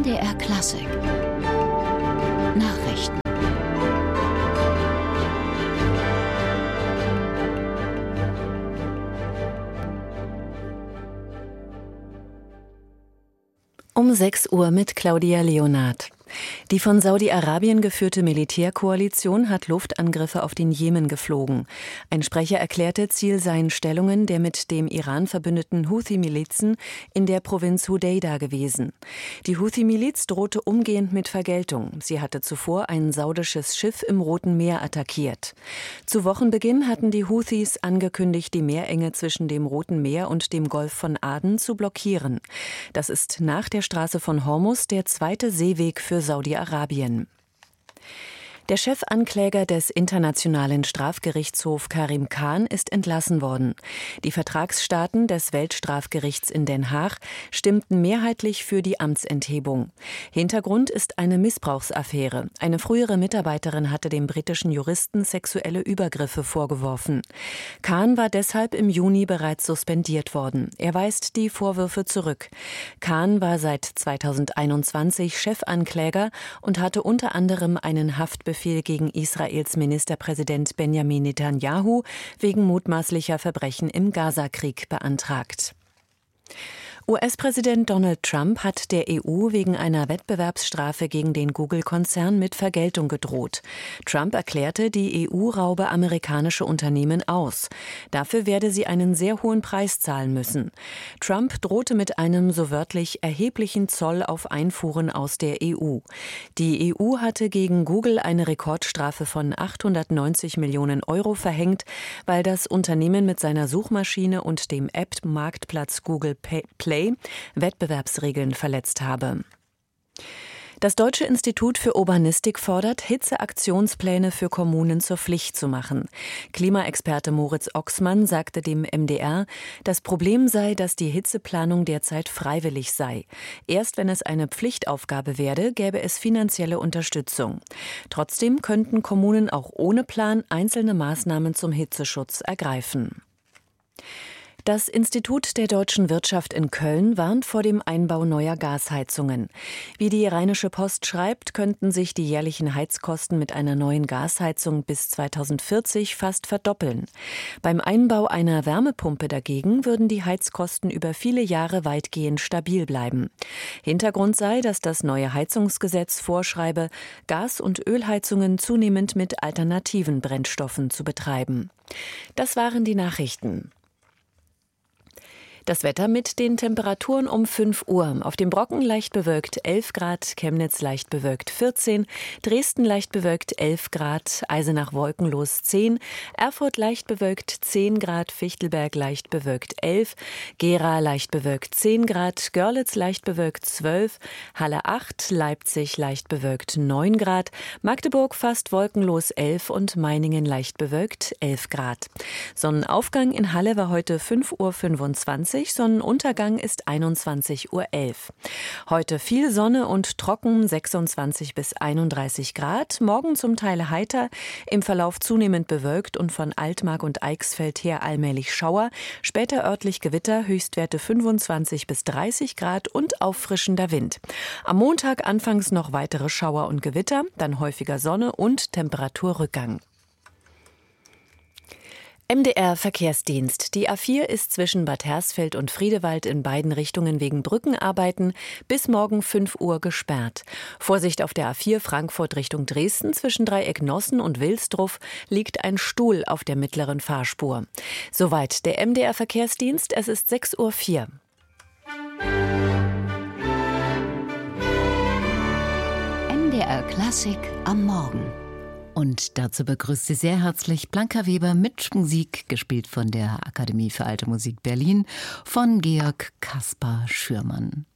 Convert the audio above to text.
MDR Klassik Nachrichten. Um 6 Uhr mit Claudia Leonard. Die von Saudi-Arabien geführte Militärkoalition hat Luftangriffe auf den Jemen geflogen. Ein Sprecher erklärte, Ziel seien Stellungen der mit dem Iran verbündeten Houthi-Milizen in der Provinz Hudeida gewesen. Die Houthi-Miliz drohte umgehend mit Vergeltung. Sie hatte zuvor ein saudisches Schiff im Roten Meer attackiert. Zu Wochenbeginn hatten die Houthis angekündigt, die Meerenge zwischen dem Roten Meer und dem Golf von Aden zu blockieren. Das ist nach der Straße von Hormuz der zweite Seeweg für Saudi-Arabien. Der Chefankläger des Internationalen Strafgerichtshofs Karim Khan ist entlassen worden. Die Vertragsstaaten des Weltstrafgerichts in Den Haag stimmten mehrheitlich für die Amtsenthebung. Hintergrund ist eine Missbrauchsaffäre. Eine frühere Mitarbeiterin hatte dem britischen Juristen sexuelle Übergriffe vorgeworfen. Khan war deshalb im Juni bereits suspendiert worden. Er weist die Vorwürfe zurück. Khan war seit 2021 Chefankläger und hatte unter anderem einen Haftbefehl gegen Israels Ministerpräsident Benjamin Netanyahu wegen mutmaßlicher Verbrechen im Gazakrieg beantragt. US-Präsident Donald Trump hat der EU wegen einer Wettbewerbsstrafe gegen den Google-Konzern mit Vergeltung gedroht. Trump erklärte, die EU raube amerikanische Unternehmen aus. Dafür werde sie einen sehr hohen Preis zahlen müssen. Trump drohte mit einem so wörtlich erheblichen Zoll auf Einfuhren aus der EU. Die EU hatte gegen Google eine Rekordstrafe von 890 Millionen Euro verhängt, weil das Unternehmen mit seiner Suchmaschine und dem App-Marktplatz Google Play Wettbewerbsregeln verletzt habe. Das Deutsche Institut für Urbanistik fordert, Hitzeaktionspläne für Kommunen zur Pflicht zu machen. Klimaexperte Moritz Oxmann sagte dem MDR, das Problem sei, dass die Hitzeplanung derzeit freiwillig sei. Erst wenn es eine Pflichtaufgabe werde, gäbe es finanzielle Unterstützung. Trotzdem könnten Kommunen auch ohne Plan einzelne Maßnahmen zum Hitzeschutz ergreifen. Das Institut der deutschen Wirtschaft in Köln warnt vor dem Einbau neuer Gasheizungen. Wie die Rheinische Post schreibt, könnten sich die jährlichen Heizkosten mit einer neuen Gasheizung bis 2040 fast verdoppeln. Beim Einbau einer Wärmepumpe dagegen würden die Heizkosten über viele Jahre weitgehend stabil bleiben. Hintergrund sei, dass das neue Heizungsgesetz vorschreibe, Gas- und Ölheizungen zunehmend mit alternativen Brennstoffen zu betreiben. Das waren die Nachrichten. Das Wetter mit den Temperaturen um 5 Uhr. Auf dem Brocken leicht bewölkt 11 Grad, Chemnitz leicht bewölkt 14, Dresden leicht bewölkt 11 Grad, Eisenach wolkenlos 10, Erfurt leicht bewölkt 10 Grad, Fichtelberg leicht bewölkt 11, Gera leicht bewölkt 10 Grad, Görlitz leicht bewölkt 12, Halle 8, Leipzig leicht bewölkt 9 Grad, Magdeburg fast wolkenlos 11 und Meiningen leicht bewölkt 11 Grad. Sonnenaufgang in Halle war heute 5:25 Uhr. Sonnenuntergang ist 21:11 Uhr. Heute viel Sonne und trocken, 26 bis 31 Grad. Morgen zum Teil heiter, im Verlauf zunehmend bewölkt und von Altmark und Eichsfeld her allmählich Schauer. Später örtlich Gewitter, Höchstwerte 25 bis 30 Grad und auffrischender Wind. Am Montag anfangs noch weitere Schauer und Gewitter, dann häufiger Sonne und Temperaturrückgang. MDR Verkehrsdienst. Die A4 ist zwischen Bad Hersfeld und Friedewald in beiden Richtungen wegen Brückenarbeiten bis morgen 5 Uhr gesperrt. Vorsicht auf der A4 Frankfurt Richtung Dresden. Zwischen Dreieck Nossen und Wilsdruff liegt ein Stuhl auf der mittleren Fahrspur. Soweit der MDR Verkehrsdienst. Es ist 6:04 Uhr. MDR Klassik am Morgen. Und dazu begrüßt sie sehr herzlich Blanca Weber mit Musik, gespielt von der Akademie für Alte Musik Berlin, von Georg Kaspar Schürmann.